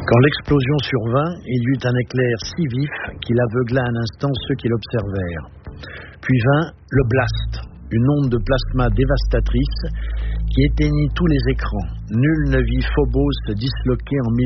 Quand l'explosion survint, il y eut un éclair si vif qu'il aveugla un instant ceux qui l'observèrent. Puis vint le blast, une onde de plasma dévastatrice qui éteignit tous les écrans. Nul ne vit Phobos se disloquer en